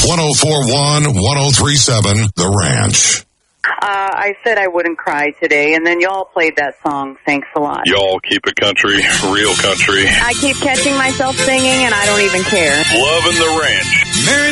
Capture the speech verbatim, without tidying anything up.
one oh four one, one oh three seven, The Ranch. Uh, I said I wouldn't cry today, and then y'all played that song. Thanks a lot. Y'all keep it country, real country. I keep catching myself singing, and I don't even care. Loving the ranch. Mary